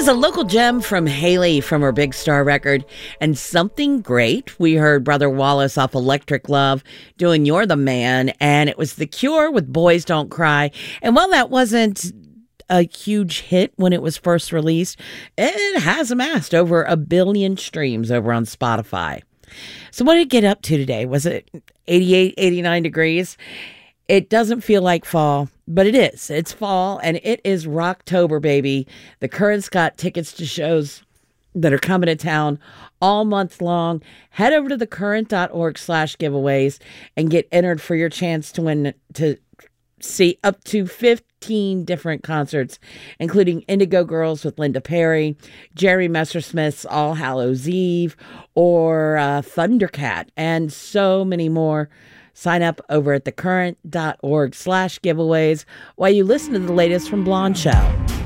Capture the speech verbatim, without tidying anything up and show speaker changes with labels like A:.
A: was a local gem from Haley from her Big Star record, and Something Great. We heard Brother Wallace off Electric Love doing You're the Man, and it was The Cure with Boys Don't Cry. And while that wasn't a huge hit when it was first released, it has amassed over a billion streams over on Spotify. So what did it get up to today? Was it eighty-eight, eighty-nine degrees? It doesn't feel like fall, but it is. It's fall, and it is Rocktober, baby. The Current's got tickets to shows that are coming to town all month long. Head over to thecurrent.org slash giveaways and get entered for your chance to win, to see up to fifteen different concerts, including Indigo Girls with Linda Perry, Jerry Messersmith's All Hallows Eve, or uh, Thundercat, and so many more. Sign up over at thecurrent.org slash giveaways while you listen to the latest from Blonde Show.